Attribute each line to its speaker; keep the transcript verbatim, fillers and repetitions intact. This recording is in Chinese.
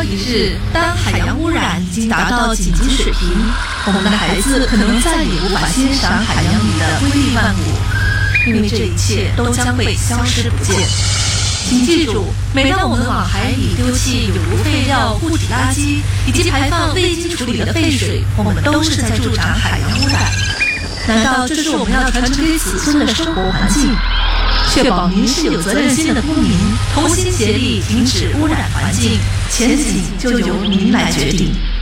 Speaker 1: 题是，当海洋污染已经达到紧急水平，我们的孩子可能再也无法欣赏海洋里的瑰丽万物，因为这一切都将会消失不见。请记住，每当我们往海里丢弃有毒废料、固体垃圾以及排放未经处理的废水，我们都是在助长海洋污染。难道这是我们要传承给子孙的生活环境？确保您是有责任心的公民，同心协力停止污染环境，前景就由您来决定。